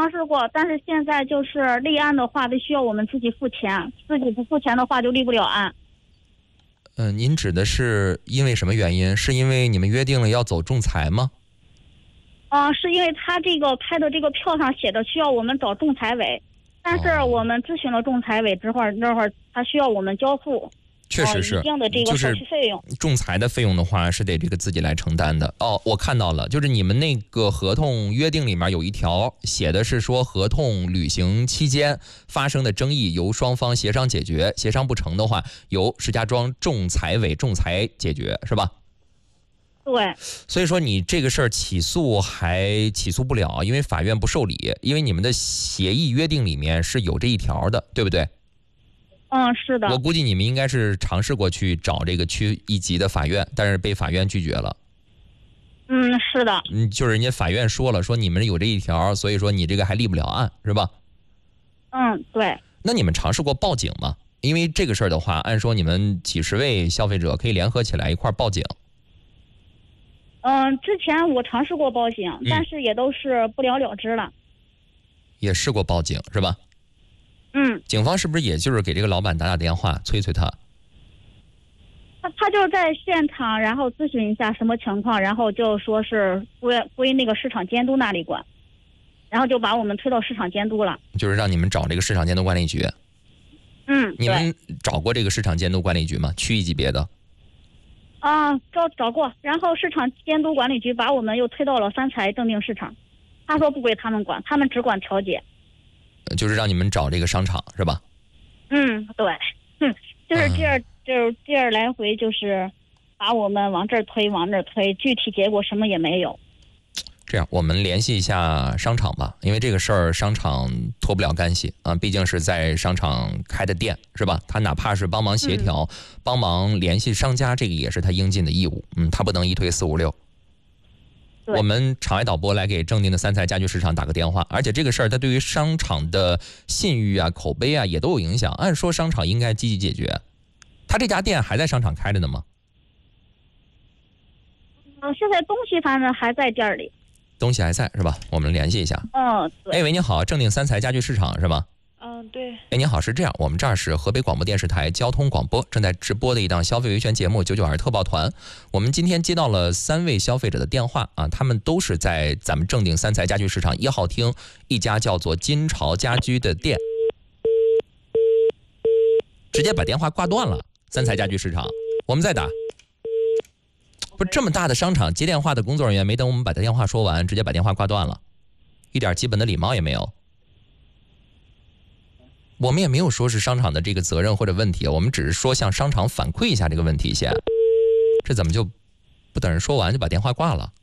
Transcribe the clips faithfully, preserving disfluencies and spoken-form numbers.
尝试过，但是现在就是立案的话，得需要我们自己付钱，自己不付钱的话就立不了案。 嗯、呃，您指的是因为什么原因？是因为你们约定了要走仲裁吗？ 啊、呃，是因为他这个开的这个票上写的需要我们找仲裁委，但是我们咨询了仲裁委之后，这会儿他需要我们交付。 确实是， 一定的这个手续费用， 仲裁的费用的话是得这个自己来承担的。哦，我看到了，就是你们那个合同约定里面有一条写的是说，合同履行期间发生的争议由双方协商解决，协商不成的话由石家庄仲裁委仲裁解决，是吧？ 对。 所以说你这个事儿起诉还起诉不了，因为法院不受理，因为你们的协议约定里面是有这一条的，对不对？ 嗯，是的。 我估计你们应该是尝试过去找这个区一级的法院，但是被法院拒绝了。 嗯，是的。 嗯，就是人家法院说了，说你们有这一条，所以说你这个还立不了案，是吧？ 嗯，对。 那你们尝试过报警吗？因为这个事儿的话，按说你们几十位消费者可以联合起来一块儿报警。 嗯，之前我尝试过报警， 嗯、 但是也都是不了了之了。 也试过报警是吧？ 嗯， 警方是不是也就是给这个老板打打电话催催他？ 他他就在现场，然后咨询一下什么情况，然后就说是归归那个市场监督那里管，然后就把我们推到市场监督了。 就是让你们找这个市场监督管理局。 嗯， 你们找过这个市场监督管理局吗？区一级别的？ 啊，找找过，然后市场监督管理局把我们又推到了三财正定市场，他说不归他们管，他们只管调解。 就是让你们找这个商场是吧？ 嗯，对，嗯，就是第二，就是第二来回，就是把我们往这儿推，往那儿推，具体结果什么也没有。 这样，我们联系一下商场吧，因为这个事儿商场脱不了干系啊，毕竟是在商场开的店是吧？他哪怕是帮忙协调、嗯、帮忙联系商家，这个也是他应尽的义务。嗯，他不能一推四五六。我们场外导播来给正定的三财家居市场打个电话，而且这个事儿它对于商场的信誉啊、口碑啊也都有影响。按说商场应该积极解决。他这家店还在商场开着呢吗？ 嗯，现在东西反正还在店里。 东西还在是吧？我们联系一下。 嗯，对。 哎喂，你好，正定三财家居市场是吗？ 嗯，对。 哎，你好，是这样，我们这儿是河北广播电视台交通广播正在直播的一档消费维权节目九九二特报团。我们今天接到了三位消费者的电话啊，他们都是在咱们正定三财家居市场一号厅一家叫做金朝家居的店。直接把电话挂断了，三财家居市场，我们再打。不是这么大的商场，接电话的工作人员没等我们把电话说完，直接把电话挂断了，一点基本的礼貌也没有。我们也没有说是商场的这个责任或者问题，我们只是说向商场反馈一下这个问题先。这怎么就不等人说完就把电话挂了？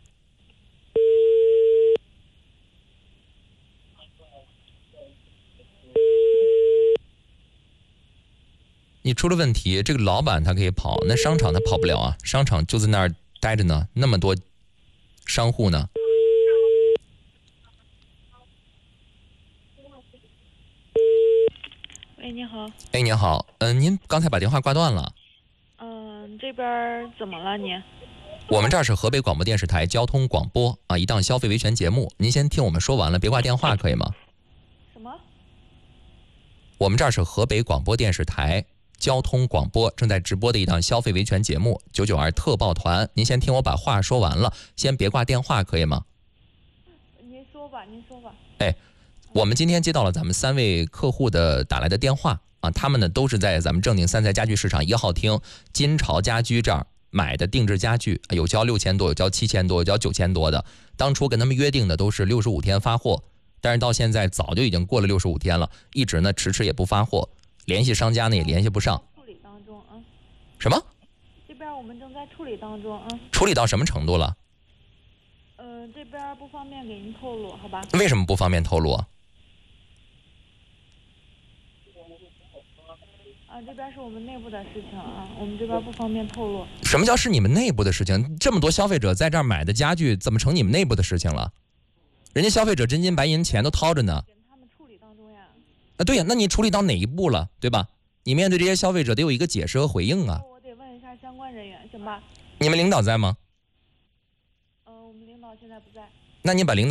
你出了问题，这个老板他可以跑，那商场他跑不了啊，商场就在那儿待着呢，那么多商户呢。 喂，你好。 哎，你好，嗯、呃，您刚才把电话挂断了。 嗯，这边怎么了你？ 我们这儿是河北广播电视台交通广播啊，一档消费维权节目，您先听我们说完了，别挂电话，可以吗？ 什么？ 我们这儿是河北广播电视台交通广播正在直播的一档消费维权节目九九二特报团，您先听我把话说完了，先别挂电话，可以吗？ 您说吧，您说吧。 哎。我们今天接到了咱们三位客户的打来的电话啊，他们呢都是在咱们正定三财家居市场一号厅金朝家居这儿买的定制家具，有交六千多，有交七千多，有交九千多的。当初跟他们约定的都是六十五天发货，但是到现在早就已经过了六十五天了，一直呢迟迟也不发货，联系商家呢也联系不上。 处理当中啊。 什么？ 这边我们正在处理当中啊。 处理到什么程度了？ 呃，这边不方便给您透露，好吧？ 为什么不方便透露啊？ 啊，这边是我们内部的事情啊，我们这边不方便透露。 什么叫是你们内部的事情？这么多消费者在这儿买的家具，怎么成你们内部的事情了？人家消费者真金白银钱都掏着呢。 给他们处理当中呀。 啊，对呀，那你处理到哪一步了，对吧？你面对这些消费者得有一个解释和回应啊。 我得问一下相关人员，行吧？ 你们领导在吗？ 呃，我们领导现在不在。 那你把领导